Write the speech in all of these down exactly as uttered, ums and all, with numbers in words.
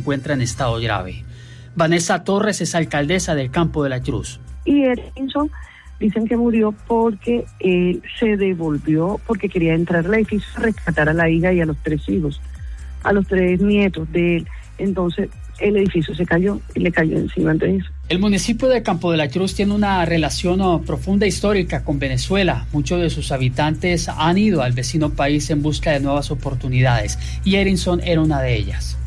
encuentra en estado grave. Vanessa Torres es alcaldesa del Campo de la Cruz. Y Erinson dicen que murió porque él se devolvió, porque quería entrar al edificio a rescatar a la hija y a los tres hijos, a los tres nietos de él. Entonces el edificio se cayó y le cayó encima de eso. El municipio de Campo de la Cruz tiene una relación oh, profunda histórica con Venezuela. Muchos de sus habitantes han ido al vecino país en busca de nuevas oportunidades y Erinson era una de ellas.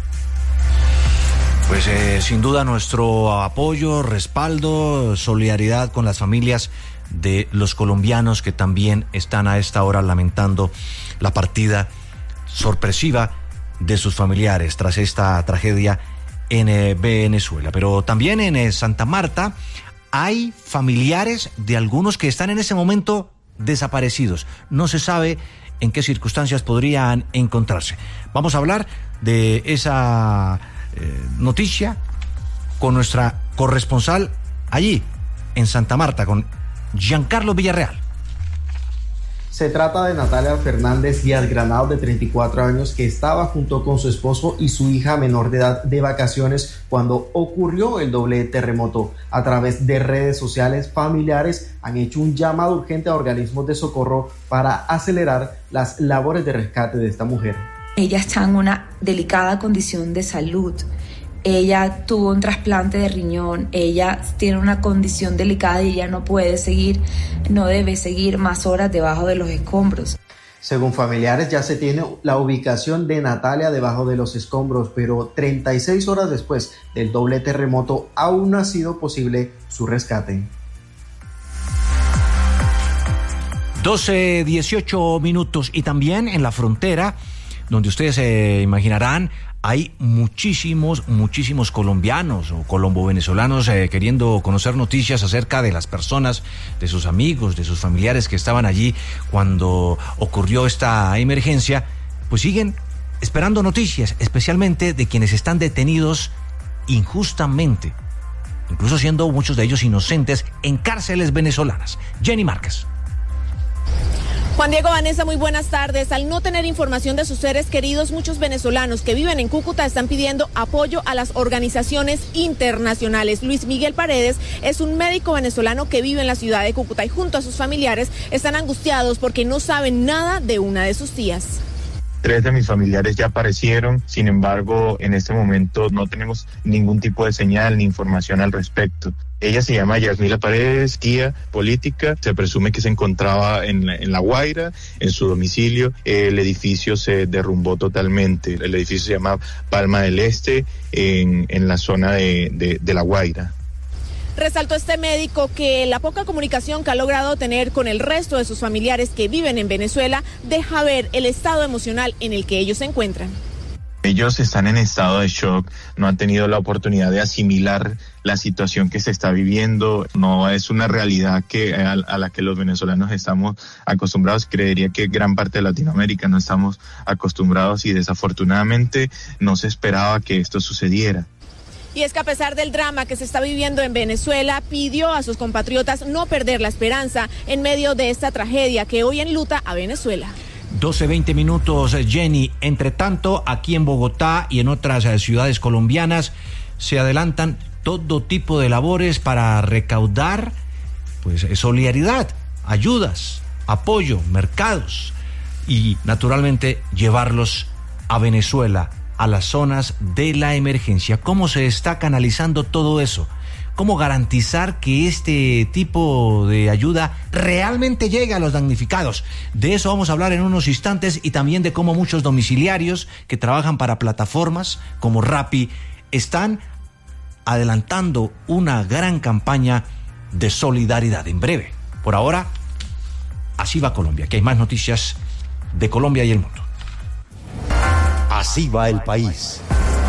Pues eh, sin duda nuestro apoyo, respaldo, solidaridad con las familias de los colombianos que también están a esta hora lamentando la partida sorpresiva de sus familiares tras esta tragedia en eh, Venezuela. Pero también en eh, Santa Marta hay familiares de algunos que están en ese momento desaparecidos. No se sabe en qué circunstancias podrían encontrarse. Vamos a hablar de esa eh, noticia con nuestra corresponsal allí en Santa Marta, con Giancarlo Villarreal. Se trata de Natalia Fernández Díaz Granado, de treinta y cuatro años, que estaba junto con su esposo y su hija menor de edad de vacaciones cuando ocurrió el doble terremoto. A través de redes sociales, familiares han hecho un llamado urgente a organismos de socorro para acelerar las labores de rescate de esta mujer. Ella está en una delicada condición de salud. Ella tuvo un trasplante de riñón, ella tiene una condición delicada y ella no puede seguir, no debe seguir más horas debajo de los escombros. Según familiares, ya se tiene la ubicación de Natalia debajo de los escombros, pero treinta y seis horas después del doble terremoto aún no ha sido posible su rescate. doce, dieciocho minutos, y también en la frontera, donde ustedes se imaginarán, hay muchísimos, muchísimos colombianos o colombo-venezolanos eh, queriendo conocer noticias acerca de las personas, de sus amigos, de sus familiares que estaban allí cuando ocurrió esta emergencia. Pues siguen esperando noticias, especialmente de quienes están detenidos injustamente, incluso siendo muchos de ellos inocentes, en cárceles venezolanas. Jenny Márquez. Juan Diego, Vanessa, muy buenas tardes. Al no tener información de sus seres queridos, muchos venezolanos que viven en Cúcuta están pidiendo apoyo a las organizaciones internacionales. Luis Miguel Paredes es un médico venezolano que vive en la ciudad de Cúcuta y junto a sus familiares están angustiados porque no saben nada de una de sus tías. Tres de mis familiares ya aparecieron, sin embargo, en este momento no tenemos ningún tipo de señal ni información al respecto. Ella se llama Yasmila Paredes, tía política, se presume que se encontraba en la, en La Guaira, en su domicilio. El edificio se derrumbó totalmente. El edificio se llama Palma del Este, en, en la zona de, de, de La Guaira. Resaltó este médico que la poca comunicación que ha logrado tener con el resto de sus familiares que viven en Venezuela deja ver el estado emocional en el que ellos se encuentran. Ellos están en estado de shock, no han tenido la oportunidad de asimilar la situación que se está viviendo. No es una realidad que a, a la que los venezolanos estamos acostumbrados. Creería que gran parte de Latinoamérica no estamos acostumbrados y desafortunadamente no se esperaba que esto sucediera. Y es que a pesar del drama que se está viviendo en Venezuela, pidió a sus compatriotas no perder la esperanza en medio de esta tragedia que hoy enluta a Venezuela. doce, veinte minutos, Jenny. Entre tanto, aquí en Bogotá y en otras ciudades colombianas se adelantan todo tipo de labores para recaudar pues solidaridad, ayudas, apoyo, mercados y naturalmente llevarlos a Venezuela, a las zonas de la emergencia. ¿Cómo se está canalizando todo eso? ¿Cómo garantizar que este tipo de ayuda realmente llegue a los damnificados? De eso vamos a hablar en unos instantes, y también de cómo muchos domiciliarios que trabajan para plataformas como Rappi están adelantando una gran campaña de solidaridad en breve. Por ahora, así va Colombia, que hay más noticias de Colombia y el mundo. Así va el país.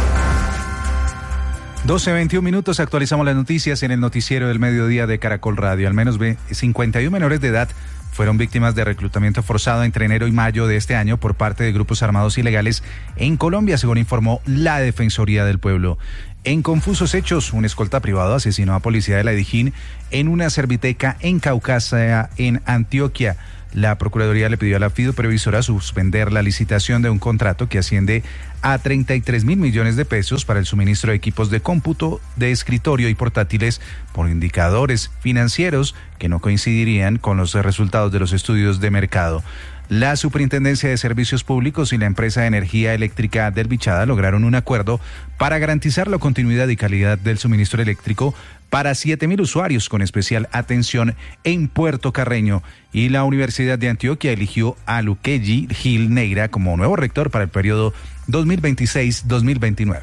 doce, veintiún minutos, actualizamos las noticias en el noticiero del mediodía de Caracol Radio. Al menos cincuenta y uno menores de edad fueron víctimas de reclutamiento forzado entre enero y mayo de este año por parte de grupos armados ilegales en Colombia, según informó la Defensoría del Pueblo. En confusos hechos, un escolta privado asesinó a policía de la Dijín en una serviteca en Caucasia, en Antioquia. La Procuraduría le pidió a la fiduprevisora suspender la licitación de un contrato que asciende a treinta y tres mil millones de pesos para el suministro de equipos de cómputo, de escritorio y portátiles por indicadores financieros que no coincidirían con los resultados de los estudios de mercado. La Superintendencia de Servicios Públicos y la empresa de energía eléctrica del Bichada lograron un acuerdo para garantizar la continuidad y calidad del suministro eléctrico para siete mil usuarios con especial atención en Puerto Carreño, y la Universidad de Antioquia eligió a Luquelli Gil Neira como nuevo rector para el periodo dos mil veintiséis dos mil veintinueve.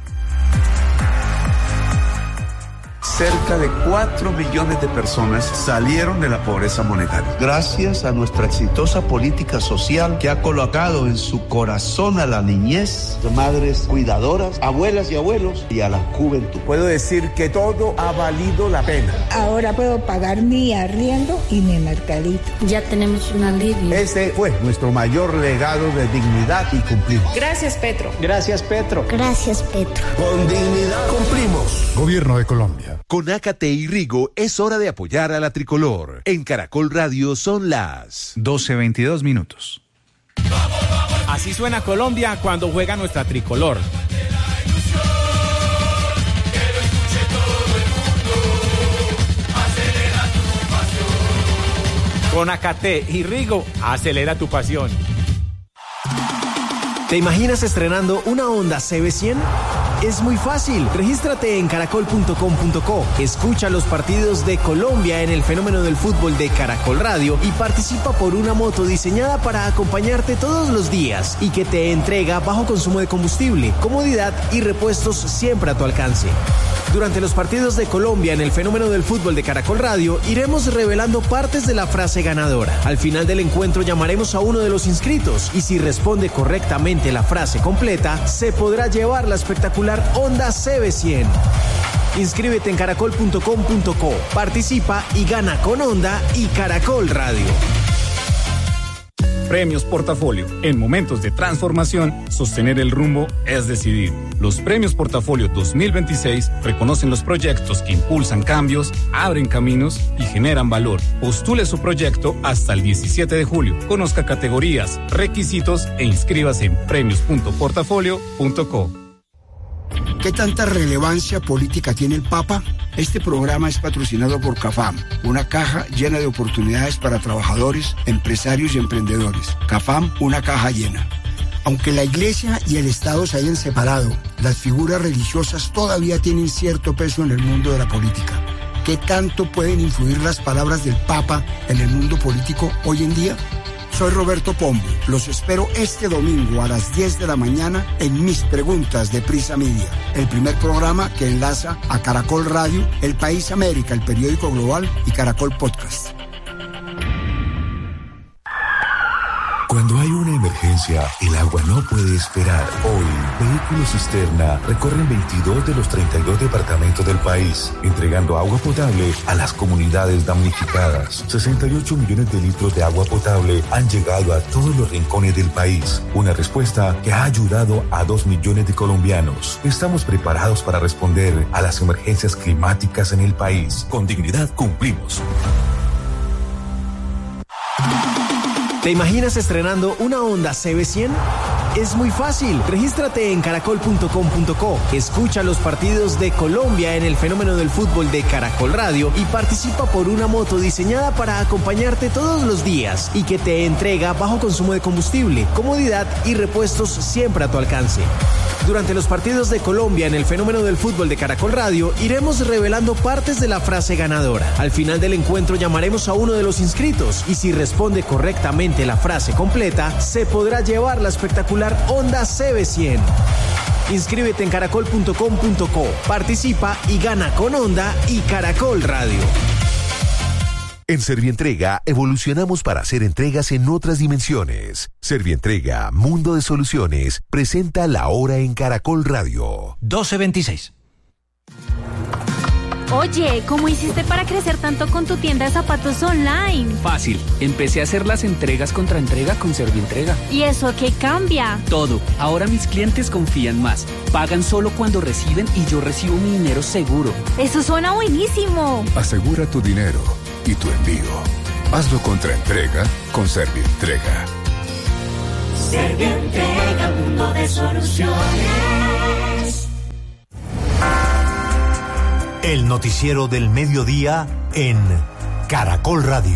Cerca de cuatro millones de personas salieron de la pobreza monetaria. Gracias a nuestra exitosa política social que ha colocado en su corazón a la niñez, madres cuidadoras, abuelas y abuelos y a la juventud. Puedo decir que todo ha valido la pena. Ahora puedo pagar mi arriendo y mi mercadito. Ya tenemos un alivio. Ese fue nuestro mayor legado de dignidad y cumplimos. Gracias, Petro. Gracias, Petro. Gracias, Petro. Con dignidad cumplimos. Gobierno de Colombia. Con Ácate y Rigo es hora de apoyar a la tricolor. En Caracol Radio son las doce veintidós minutos. Así suena Colombia cuando juega nuestra tricolor. Con Ácate y Rigo, acelera tu pasión. ¿Te imaginas estrenando una Honda C B cien? Es muy fácil. Regístrate en caracol punto com punto co. Escucha los partidos de Colombia en el fenómeno del fútbol de Caracol Radio y participa por una moto diseñada para acompañarte todos los días y que te entrega bajo consumo de combustible, comodidad y repuestos siempre a tu alcance. Durante los partidos de Colombia en el fenómeno del fútbol de Caracol Radio, iremos revelando partes de la frase ganadora. Al final del encuentro llamaremos a uno de los inscritos y si responde correctamente la frase completa, se podrá llevar la espectacular Honda C B cien. Inscríbete en caracol punto com punto co, participa y gana con Honda y Caracol Radio. Premios Portafolio. En momentos de transformación, sostener el rumbo es decidir. Los Premios Portafolio dos mil veintiséis reconocen los proyectos que impulsan cambios, abren caminos y generan valor. Postule su proyecto hasta el diecisiete de julio. Conozca categorías, requisitos e inscríbase en premios punto portafolio punto co. ¿Qué tanta relevancia política tiene el Papa? Este programa es patrocinado por CAFAM, una caja llena de oportunidades para trabajadores, empresarios y emprendedores. CAFAM, una caja llena. Aunque la Iglesia y el Estado se hayan separado, las figuras religiosas todavía tienen cierto peso en el mundo de la política. ¿Qué tanto pueden influir las palabras del Papa en el mundo político hoy en día? Soy Roberto Pombo. Los espero este domingo a las diez de la mañana en Mis Preguntas de Prisa Media, el primer programa que enlaza a Caracol Radio, El País América, el periódico global y Caracol Podcast. Cuando hay una emergencia, el agua no puede esperar. Hoy, Vehículos Cisterna recorren veintidós de los treinta y dos departamentos del país, entregando agua potable a las comunidades damnificadas. sesenta y ocho millones de litros de agua potable han llegado a todos los rincones del país. Una respuesta que ha ayudado a dos millones de colombianos. Estamos preparados para responder a las emergencias climáticas en el país. Con dignidad cumplimos. ¿Te imaginas estrenando una Honda C B cien? Es muy fácil. Regístrate en caracol punto com punto co. Escucha los partidos de Colombia en el fenómeno del fútbol de Caracol Radio y participa por una moto diseñada para acompañarte todos los días y que te entrega bajo consumo de combustible, comodidad y repuestos siempre a tu alcance. Durante los partidos de Colombia en el fenómeno del fútbol de Caracol Radio, iremos revelando partes de la frase ganadora. Al final del encuentro llamaremos a uno de los inscritos y si responde correctamente la frase completa, se podrá llevar la espectacular Honda C B cien. Inscríbete en caracol punto com punto co, participa y gana con Honda y Caracol Radio. En Servientrega evolucionamos para hacer entregas en otras dimensiones. Servientrega, Mundo de Soluciones, presenta La Hora en Caracol Radio. doce veintiséis. Oye, ¿cómo hiciste para crecer tanto con tu tienda de zapatos online? Fácil, empecé a hacer las entregas contra entrega con Servientrega. ¿Y eso qué cambia? Todo, ahora mis clientes confían más, pagan solo cuando reciben y yo recibo mi dinero seguro. Eso suena buenísimo. Asegura tu dinero y tu envío. Hazlo contra entrega con Servientrega. Servientrega, mundo de soluciones. El noticiero del mediodía en Caracol Radio.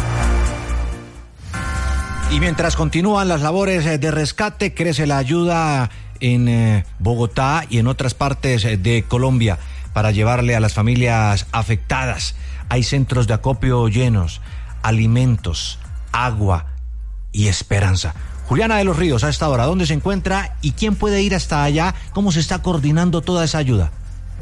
Y mientras continúan las labores de rescate, crece la ayuda en eh, Bogotá y en otras partes de Colombia para llevarle a las familias afectadas. Hay centros de acopio llenos, alimentos, agua y esperanza. Juliana de los Ríos, a esta hora, ¿dónde se encuentra y quién puede ir hasta allá? ¿Cómo se está coordinando toda esa ayuda?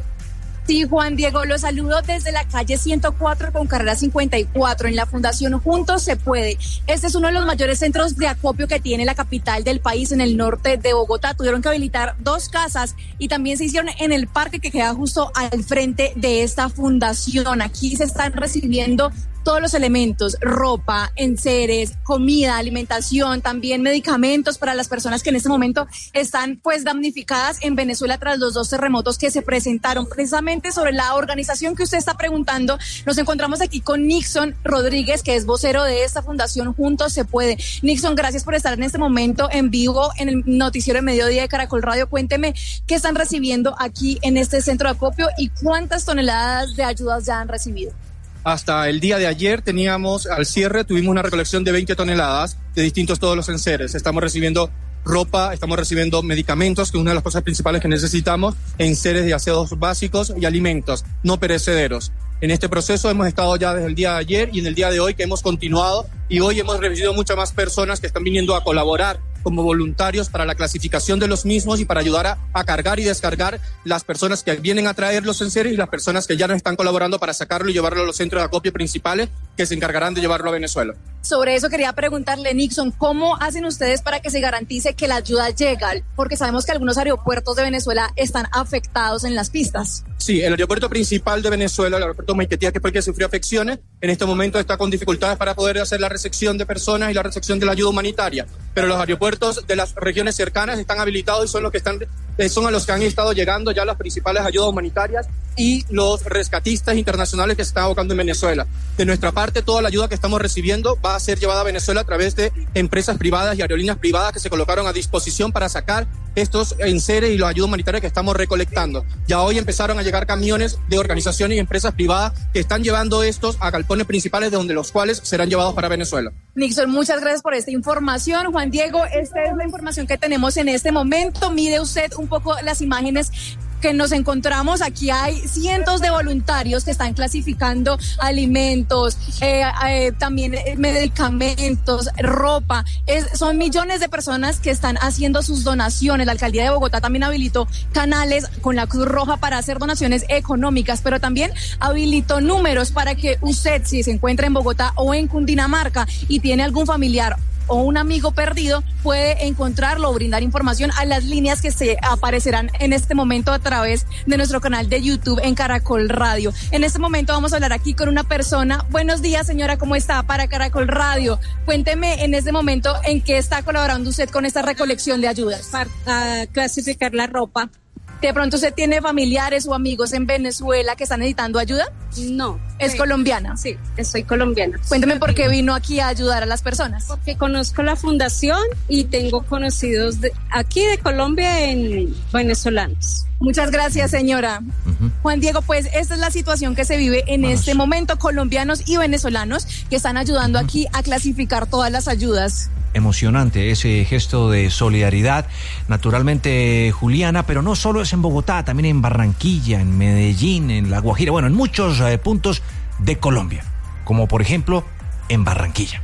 Sí, Juan Diego, los saludo desde la calle ciento cuatro con carrera cincuenta y cuatro en la Fundación Juntos Se Puede. Este es uno de los mayores centros de acopio que tiene la capital del país en el norte de Bogotá. Tuvieron que habilitar dos casas y también se hicieron en el parque que queda justo al frente de esta fundación. Aquí se están recibiendo todos los elementos, ropa, enseres, comida, alimentación, también medicamentos para las personas que en este momento están pues damnificadas en Venezuela tras los dos terremotos que se presentaron. Precisamente sobre la organización que usted está preguntando, nos encontramos aquí con Nixon Rodríguez, que es vocero de esta fundación Juntos Se Puede. Nixon, gracias por estar en este momento en vivo en el noticiero de Mediodía de Caracol Radio. Cuénteme qué están recibiendo aquí en este centro de acopio y cuántas toneladas de ayudas ya han recibido. Hasta el día de ayer teníamos, al cierre, tuvimos una recolección de veinte toneladas de distintos todos los enseres. Estamos recibiendo ropa, estamos recibiendo medicamentos, que es una de las cosas principales que necesitamos, enseres de aseos básicos y alimentos no perecederos. En este proceso hemos estado ya desde el día de ayer y en el día de hoy que hemos continuado, y hoy hemos recibido muchas más personas que están viniendo a colaborar como voluntarios para la clasificación de los mismos y para ayudar a, a cargar y descargar las personas que vienen a traer los enseres y las personas que ya nos están colaborando para sacarlo y llevarlo a los centros de acopio principales que se encargarán de llevarlo a Venezuela. Sobre eso quería preguntarle, Nixon, ¿cómo hacen ustedes para que se garantice que la ayuda llega? Porque sabemos que algunos aeropuertos de Venezuela están afectados en las pistas. Sí, el aeropuerto principal de Venezuela, el aeropuerto Maiquetía, que fue el que sufrió afecciones, en este momento está con dificultades para poder hacer la recepción de personas y la recepción de la ayuda humanitaria. Pero los aeropuertos de las regiones cercanas están habilitados y son los que están, son a los que han estado llegando ya las principales ayudas humanitarias y los rescatistas internacionales que se están abocando en Venezuela. De nuestra parte, toda la ayuda que estamos recibiendo va a ser llevada a Venezuela a través de empresas privadas y aerolíneas privadas que se colocaron a disposición para sacar estos enseres y la ayuda humanitaria que estamos recolectando. Ya hoy empezaron a llegar camiones de organizaciones y empresas privadas que están llevando estos a galpones principales de donde los cuales serán llevados para Venezuela. Nixon, muchas gracias por esta información. Juan Diego, esta es la información que tenemos en este momento. Mire usted un poco las imágenes que nos encontramos. Aquí hay cientos de voluntarios que están clasificando alimentos, eh, eh, también medicamentos, ropa. Es, son millones de personas que están haciendo sus donaciones. La alcaldía de Bogotá también habilitó canales con la Cruz Roja para hacer donaciones económicas, pero también habilitó números para que usted, si se encuentra en Bogotá o en Cundinamarca y tiene algún familiar o un amigo perdido, puede encontrarlo o brindar información a las líneas que se aparecerán en este momento a través de nuestro canal de YouTube en Caracol Radio. En este momento vamos a hablar aquí con una persona. Buenos días, señora, ¿cómo está? Para Caracol Radio. Cuénteme en este momento en qué está colaborando usted con esta recolección de ayudas. Para uh, clasificar la ropa. ¿De pronto usted tiene familiares o amigos en Venezuela que están necesitando ayuda? No. ¿Es sí. colombiana? Sí, soy colombiana. Cuénteme por qué vino aquí a ayudar a las personas. Porque conozco la fundación y tengo conocidos de, aquí de Colombia en venezolanos. Muchas gracias, señora. Uh-huh. Juan Diego, pues esta es la situación que se vive en Vamos. este momento. Colombianos y venezolanos que están ayudando uh-huh. aquí a clasificar todas las ayudas. Emocionante ese gesto de solidaridad, naturalmente, Juliana, pero no solo es en Bogotá, también en Barranquilla, en Medellín, en La Guajira, bueno, en muchos eh, puntos de Colombia, como por ejemplo en Barranquilla.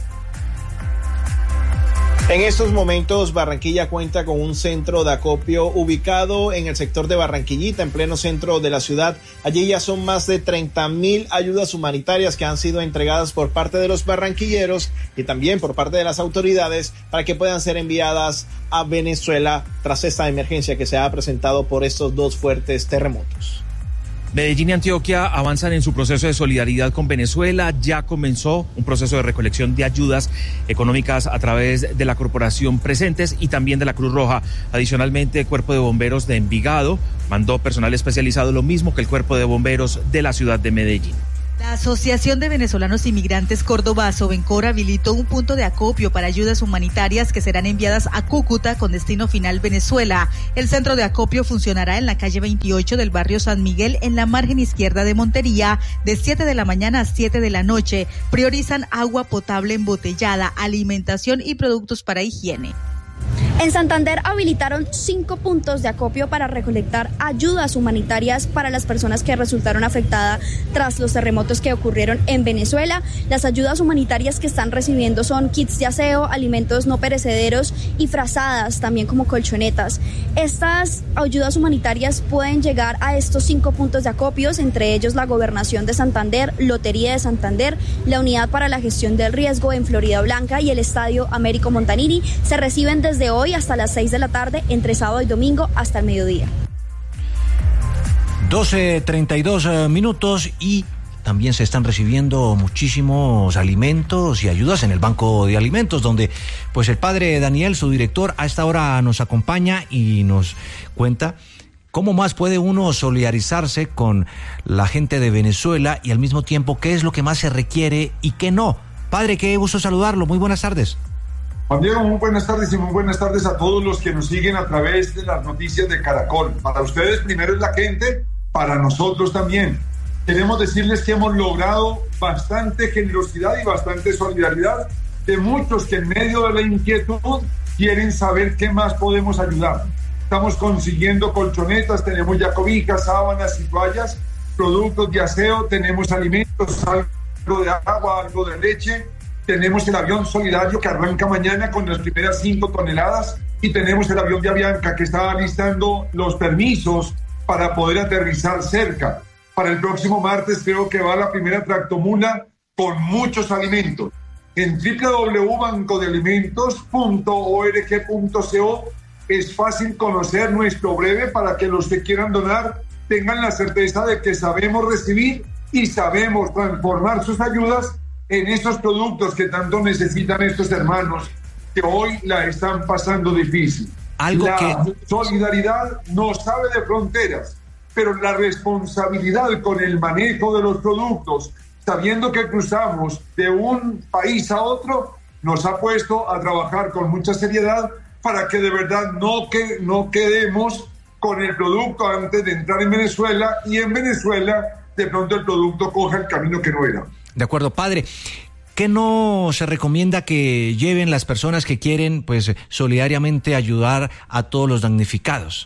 En estos momentos, Barranquilla cuenta con un centro de acopio ubicado en el sector de Barranquillita, en pleno centro de la ciudad. Allí ya son más de treinta mil ayudas humanitarias que han sido entregadas por parte de los barranquilleros y también por parte de las autoridades para que puedan ser enviadas a Venezuela tras esta emergencia que se ha presentado por estos dos fuertes terremotos. Medellín y Antioquia avanzan en su proceso de solidaridad con Venezuela. Ya comenzó un proceso de recolección de ayudas económicas a través de la corporación Presentes y también de la Cruz Roja. Adicionalmente, el Cuerpo de Bomberos de Envigado mandó personal especializado, lo mismo que el Cuerpo de Bomberos de la ciudad de Medellín. La Asociación de Venezolanos Inmigrantes Córdoba, Asovencor, habilitó un punto de acopio para ayudas humanitarias que serán enviadas a Cúcuta con destino final Venezuela. El centro de acopio funcionará en la calle veintiocho del barrio San Miguel, en la margen izquierda de Montería, de siete de la mañana a siete de la noche. Priorizan agua potable embotellada, alimentación y productos para higiene. En Santander habilitaron cinco puntos de acopio para recolectar ayudas humanitarias para las personas que resultaron afectadas tras los terremotos que ocurrieron en Venezuela. Las ayudas humanitarias que están recibiendo son kits de aseo, alimentos no perecederos y frazadas, también como colchonetas. Estas ayudas humanitarias pueden llegar a estos cinco puntos de acopios, entre ellos la Gobernación de Santander, Lotería de Santander, la Unidad para la Gestión del Riesgo en Florida Blanca y el Estadio Américo Montanini. Se reciben desde hoy hasta las seis de la tarde, entre sábado y domingo hasta el mediodía. doce treinta y dos minutos y también se están recibiendo muchísimos alimentos y ayudas en el Banco de Alimentos, donde pues el padre Daniel, su director, a esta hora nos acompaña y nos cuenta cómo más puede uno solidarizarse con la gente de Venezuela y al mismo tiempo qué es lo que más se requiere y qué no. Padre, qué gusto saludarlo. Muy buenas tardes. Juan Diego, muy buenas tardes y muy buenas tardes a todos los que nos siguen a través de las noticias de Caracol. Para ustedes primero es la gente, para nosotros también. Queremos decirles que hemos logrado bastante generosidad y bastante solidaridad de muchos que en medio de la inquietud quieren saber qué más podemos ayudar. Estamos consiguiendo colchonetas, tenemos ya cobijas, sábanas y toallas, productos de aseo, tenemos alimentos, algo de agua, algo de leche. Tenemos el avión solidario que arranca mañana con las primeras cinco toneladas y tenemos el avión de Avianca que está listando los permisos para poder aterrizar cerca. Para el próximo martes creo que va la primera tractomula con muchos alimentos. En doble u doble u doble u punto banco de alimentos punto org punto co es fácil conocer nuestro breve para que los que quieran donar tengan la certeza de que sabemos recibir y sabemos transformar sus ayudas en esos productos que tanto necesitan estos hermanos que hoy la están pasando difícil. Algo la que... solidaridad no sabe de fronteras, pero la responsabilidad con el manejo de los productos, sabiendo que cruzamos de un país a otro, nos ha puesto a trabajar con mucha seriedad para que de verdad no, que, no quedemos con el producto antes de entrar en Venezuela y en Venezuela de pronto el producto coja el camino que no era. De acuerdo, padre. ¿Qué no se recomienda que lleven las personas que quieren, pues, solidariamente ayudar a todos los damnificados?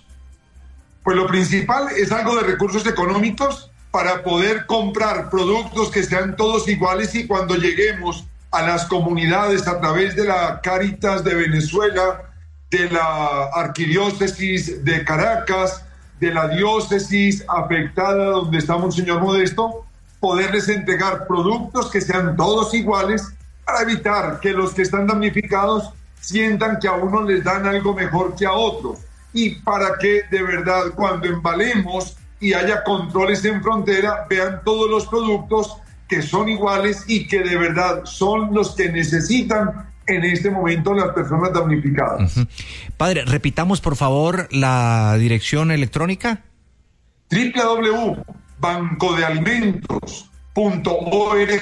Pues lo principal es algo de recursos económicos para poder comprar productos que sean todos iguales y cuando lleguemos a las comunidades a través de la Cáritas de Venezuela, de la Arquidiócesis de Caracas, de la diócesis afectada donde está Monseñor Modesto, poderles entregar productos que sean todos iguales para evitar que los que están damnificados sientan que a unos les dan algo mejor que a otros y para que de verdad cuando embalemos y haya controles en frontera vean todos los productos que son iguales y que de verdad son los que necesitan en este momento las personas damnificadas. Uh-huh. Padre, repitamos por favor la dirección electrónica. doble u doble u doble u punto banco de alimentos punto org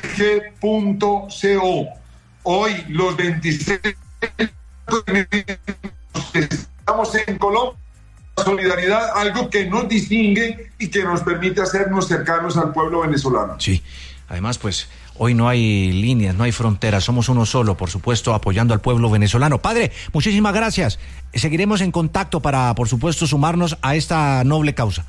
punto co. Hoy los veintiséis estamos en Colombia, solidaridad, algo que nos distingue y que nos permite hacernos cercanos al pueblo venezolano. Sí, además pues hoy no hay líneas, no hay fronteras, somos uno solo, por supuesto, apoyando al pueblo venezolano. Padre, muchísimas gracias. Seguiremos en contacto para, por supuesto, sumarnos a esta noble causa.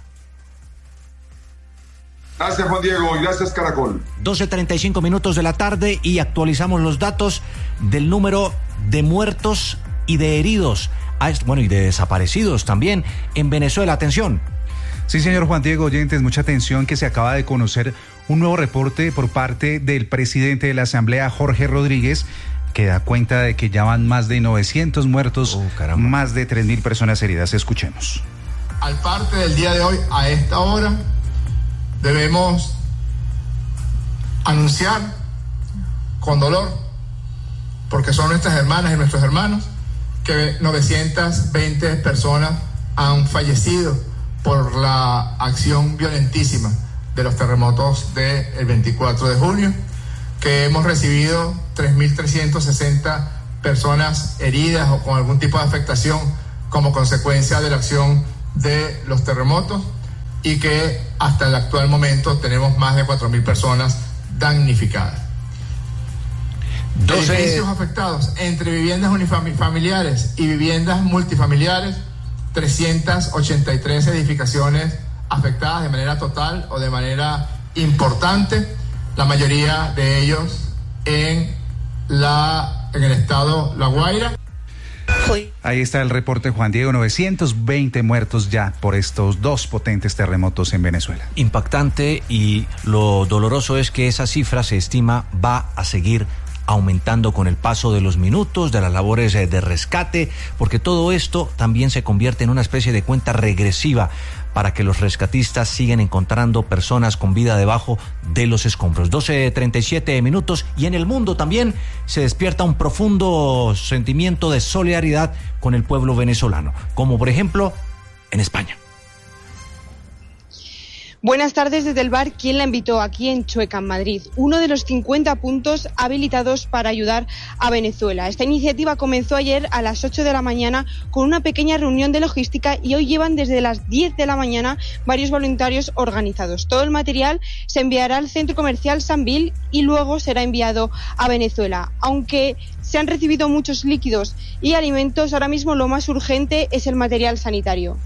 Gracias, Juan Diego, y gracias, Caracol. doce treinta y cinco minutos de la tarde y actualizamos los datos del número de muertos y de heridos, bueno, y de desaparecidos también en Venezuela. Atención. Sí, señor Juan Diego, oyentes, mucha atención, que se acaba de conocer un nuevo reporte por parte del presidente de la Asamblea, Jorge Rodríguez, que da cuenta de que ya van más de novecientos muertos, oh, más de tres mil personas heridas. Escuchemos. Al parte del día de hoy, a esta hora, debemos anunciar con dolor, porque son nuestras hermanas y nuestros hermanos, que novecientas veinte personas han fallecido por la acción violentísima de los terremotos del veinticuatro de junio, que hemos recibido tres mil trescientas sesenta personas heridas o con algún tipo de afectación como consecuencia de la acción de los terremotos, y que hasta el actual momento tenemos más de cuatro mil personas damnificadas. doce edificios afectados entre viviendas unifamiliares y viviendas multifamiliares, trescientas ochenta y tres edificaciones afectadas de manera total o de manera importante, la mayoría de ellos en, la, en el estado La Guaira. Ahí está el reporte, Juan Diego, novecientos veinte muertos ya por estos dos potentes terremotos en Venezuela. Impactante, y lo doloroso es que esa cifra, se estima, va a seguir aumentando con el paso de los minutos, de las labores de rescate, porque todo esto también se convierte en una especie de cuenta regresiva para que los rescatistas sigan encontrando personas con vida debajo de los escombros. doce treinta y siete minutos, y en el mundo también se despierta un profundo sentimiento de solidaridad con el pueblo venezolano, como por ejemplo en España. Buenas tardes desde el bar ¿Quién la invitó?, aquí en Chueca, en Madrid, uno de los cincuenta puntos habilitados para ayudar a Venezuela. Esta iniciativa comenzó ayer a las ocho de la mañana con una pequeña reunión de logística, y hoy llevan desde las diez de la mañana varios voluntarios organizados. Todo el material se enviará al centro comercial Sanvil y luego será enviado a Venezuela. Aunque se han recibido muchos líquidos y alimentos, ahora mismo lo más urgente es el material sanitario.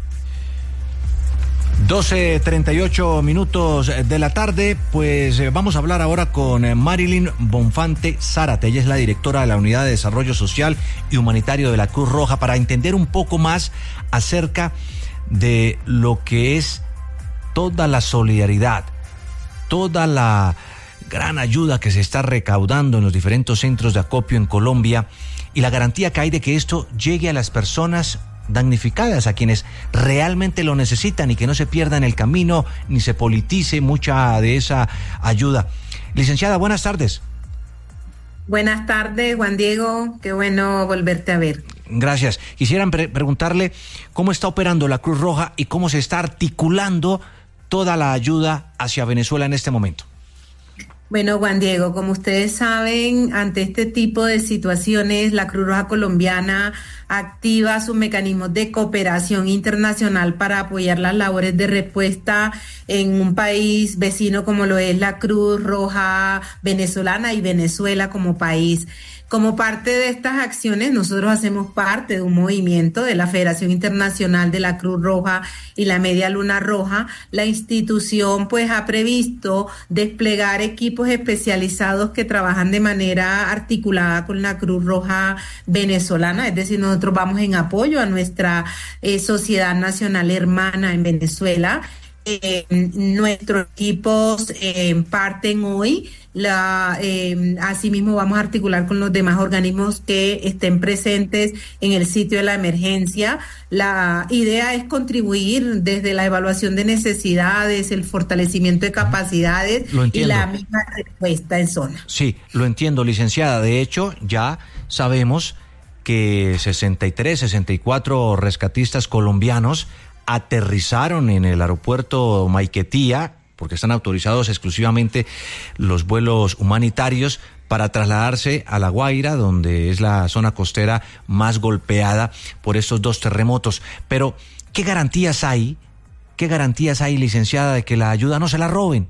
doce treinta y ocho minutos de la tarde, pues eh, vamos a hablar ahora con eh, Marilyn Bonfante Zárate. Ella es la directora de la Unidad de Desarrollo Social y Humanitario de la Cruz Roja, para entender un poco más acerca de lo que es toda la solidaridad, toda la gran ayuda que se está recaudando en los diferentes centros de acopio en Colombia, y la garantía que hay de que esto llegue a las personas damnificadas, a quienes realmente lo necesitan, y que no se pierda en el camino ni se politice mucha de esa ayuda. Licenciada, buenas tardes. Buenas tardes, Juan Diego, qué bueno volverte a ver. Gracias. Quisiera pre- preguntarle cómo está operando la Cruz Roja y cómo se está articulando toda la ayuda hacia Venezuela en este momento. Bueno, Juan Diego, como ustedes saben, ante este tipo de situaciones, la Cruz Roja Colombiana activa sus mecanismos de cooperación internacional para apoyar las labores de respuesta en un país vecino como lo es la Cruz Roja venezolana y Venezuela como país. Como parte de estas acciones, nosotros hacemos parte de un movimiento de la Federación Internacional de la Cruz Roja y la Media Luna Roja. La institución pues ha previsto desplegar equipos especializados que trabajan de manera articulada con la Cruz Roja venezolana, es decir, nosotros vamos en apoyo a nuestra eh, sociedad nacional hermana en Venezuela. Eh, nuestros equipos eh, parten hoy. La, eh, asimismo vamos a articular con los demás organismos que estén presentes en el sitio de la emergencia. La idea es contribuir desde la evaluación de necesidades, el fortalecimiento de capacidades y la misma respuesta en zona. Sí, lo entiendo, licenciada. De hecho, ya sabemos que sesenta y tres, sesenta y cuatro rescatistas colombianos aterrizaron en el aeropuerto Maiquetía, porque están autorizados exclusivamente los vuelos humanitarios, para trasladarse a La Guaira, donde es la zona costera más golpeada por estos dos terremotos. Pero, ¿qué garantías hay? ¿Qué garantías hay, licenciada, de que la ayuda no se la roben?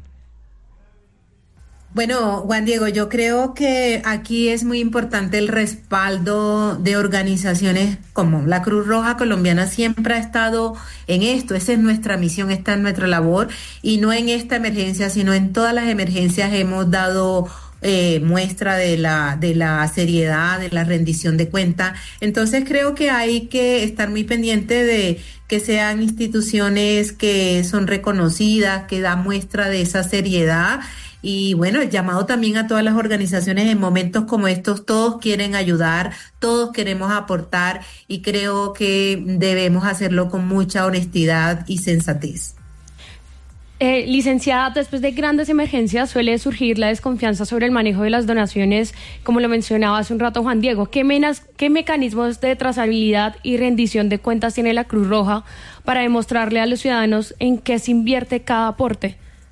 Bueno, Juan Diego, yo creo que aquí es muy importante el respaldo de organizaciones como la Cruz Roja Colombiana. Siempre ha estado en esto, esa es nuestra misión, esta es nuestra labor, y no en esta emergencia, sino en todas las emergencias hemos dado eh, muestra de la, de la seriedad, de la rendición de cuenta. Entonces creo que hay que estar muy pendiente de que sean instituciones que son reconocidas, que dan muestra de esa seriedad. Y bueno, el llamado también a todas las organizaciones en momentos como estos. Todos quieren ayudar, todos queremos aportar, y creo que debemos hacerlo con mucha honestidad y sensatez. Eh, licenciada, después de grandes emergencias suele surgir la desconfianza sobre el manejo de las donaciones, como lo mencionaba hace un rato Juan Diego. ¿Qué, menas, qué mecanismos de trazabilidad y rendición de cuentas tiene la Cruz Roja para demostrarle a los ciudadanos en qué se invierte cada aporte?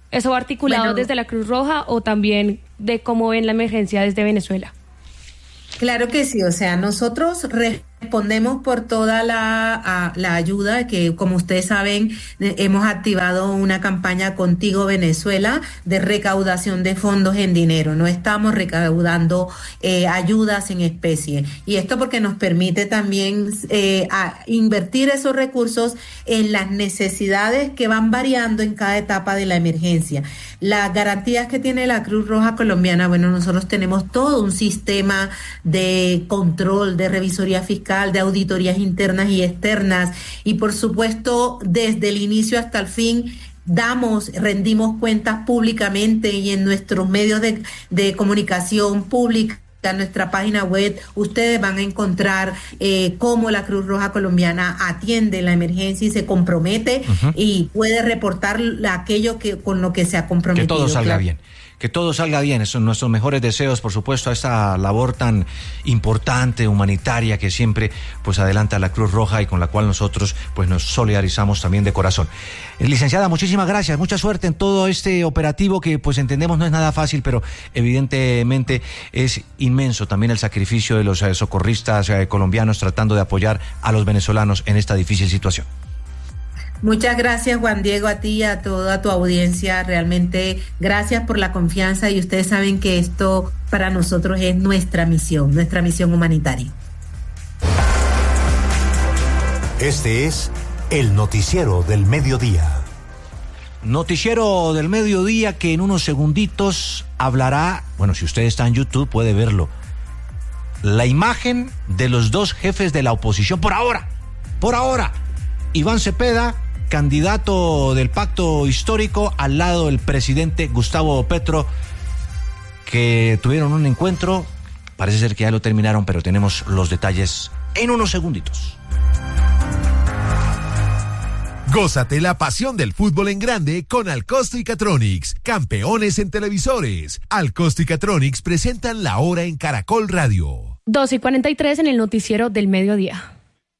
¿Eso va articulado bueno, desde la Cruz Roja o también de cómo ven la emergencia desde Venezuela? Claro que sí, o sea, nosotros respondemos por toda la, a, la ayuda que, como ustedes saben, eh, hemos activado una campaña Contigo Venezuela de recaudación de fondos en dinero. No estamos recaudando eh, ayudas en especie. Y esto porque nos permite también eh, a invertir esos recursos en las necesidades que van variando en cada etapa de la emergencia. Las garantías que tiene la Cruz Roja Colombiana, bueno, nosotros tenemos todo un sistema de control, de revisoría fiscal, de auditorías internas y externas, y por supuesto desde el inicio hasta el fin damos, rendimos cuentas públicamente y en nuestros medios de, de comunicación pública. En nuestra página web ustedes van a encontrar eh, cómo la Cruz Roja Colombiana atiende la emergencia y se compromete uh-huh. y puede reportar aquello que con lo que se ha comprometido. Que todo salga claro. bien. Que todo salga bien, esos son nuestros mejores deseos, por supuesto, a esta labor tan importante, humanitaria, que siempre pues adelanta la Cruz Roja y con la cual nosotros pues nos solidarizamos también de corazón. Eh, licenciada, muchísimas gracias, mucha suerte en todo este operativo que pues entendemos no es nada fácil, pero evidentemente es inmenso también el sacrificio de los eh, socorristas eh, colombianos tratando de apoyar a los venezolanos en esta difícil situación. Muchas gracias, Juan Diego, a ti y a toda tu audiencia. Realmente gracias por la confianza y ustedes saben que esto para nosotros es nuestra misión, nuestra misión humanitaria. Este es el noticiero del mediodía. Noticiero del mediodía que en unos segunditos hablará, bueno, si usted está en YouTube puede verlo, la imagen de los dos jefes de la oposición por ahora, por ahora, Iván Cepeda, candidato del pacto histórico, al lado del presidente Gustavo Petro, que tuvieron un encuentro, parece ser que ya lo terminaron, pero tenemos los detalles en unos segunditos. Gózate la pasión del fútbol en grande con Alcosto y Catronics, campeones en televisores. Alcosto y Catronics presentan La Hora en Caracol Radio. dos y cuarenta y tres en el noticiero del mediodía.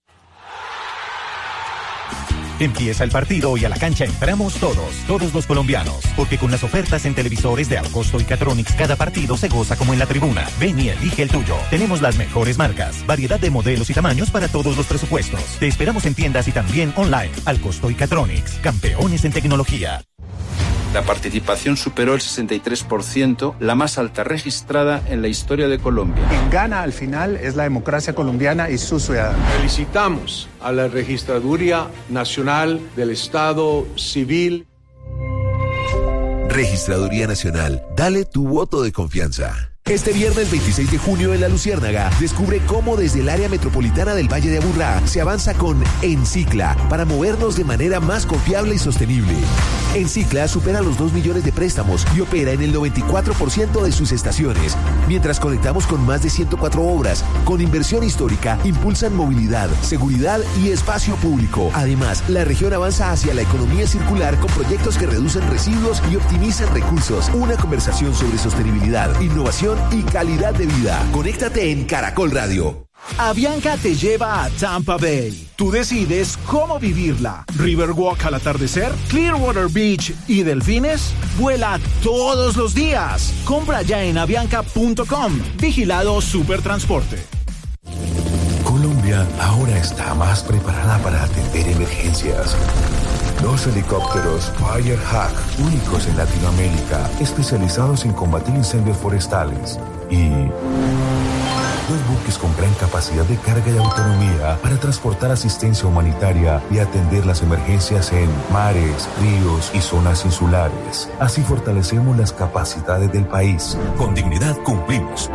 Empieza el partido y a la cancha entramos todos, todos los colombianos, porque con las ofertas en televisores de Alcosto y Catronics cada partido se goza como en la tribuna. Ven y elige el tuyo. Tenemos las mejores marcas, variedad de modelos y tamaños para todos los presupuestos. Te esperamos en tiendas y también online. Alcosto y Catronics, campeones en tecnología. La participación superó el sesenta y tres por ciento, la más alta registrada en la historia de Colombia. Quien gana al final es la democracia colombiana y sus ciudadanos. Felicitamos a la Registraduría Nacional del Estado Civil. Registraduría Nacional, dale tu voto de confianza. Este viernes veintiséis de junio en La Luciérnaga, descubre cómo desde el área metropolitana del Valle de Aburrá se avanza con Encicla para movernos de manera más confiable y sostenible. Encicla supera los dos millones de préstamos y opera en el noventa y cuatro por ciento de sus estaciones, mientras conectamos con más de ciento cuatro obras. Con inversión histórica, impulsan movilidad, seguridad y espacio público. Además, la región avanza hacia la economía circular con proyectos que reducen residuos y optimizan recursos. Una conversación sobre sostenibilidad, innovación y calidad de vida. Conéctate en Caracol Radio. Avianca te lleva a Tampa Bay. Tú decides cómo vivirla. Riverwalk al atardecer, Clearwater Beach y delfines. Vuela todos los días. Compra ya en avianca punto com. Vigilado Supertransporte. Colombia ahora está más preparada para atender emergencias. Dos helicópteros Firehawk, únicos en Latinoamérica, especializados en combatir incendios forestales. Y dos buques con gran capacidad de carga y autonomía para transportar asistencia humanitaria y atender las emergencias en mares, ríos y zonas insulares. Así fortalecemos las capacidades del país. Con dignidad cumplimos.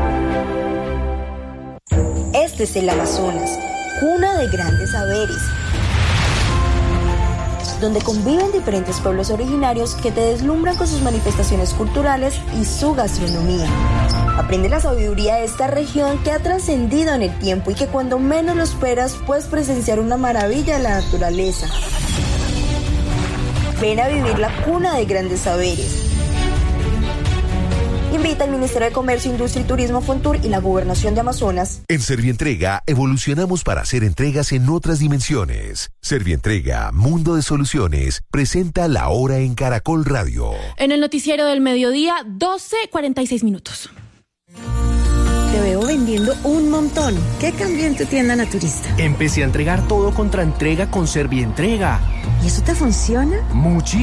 Este es el Amazonas, cuna de grandes saberes, donde conviven diferentes pueblos originarios que te deslumbran con sus manifestaciones culturales y su gastronomía. Aprende la sabiduría de esta región que ha trascendido en el tiempo y que cuando menos lo esperas puedes presenciar una maravilla de la naturaleza. Ven a vivir la cuna de grandes saberes. Invita el Ministerio de Comercio, Industria y Turismo, Fontur y la Gobernación de Amazonas. En Servientrega evolucionamos para hacer entregas en otras dimensiones. Servientrega, Mundo de Soluciones, presenta La Hora en Caracol Radio. En el noticiero del mediodía, doce cuarenta y seis minutos. Te veo vendiendo un montón. ¿Qué cambió en tu tienda naturista? Empecé a entregar todo contra entrega con Servientrega. ¿Y eso te funciona? Muchísimo.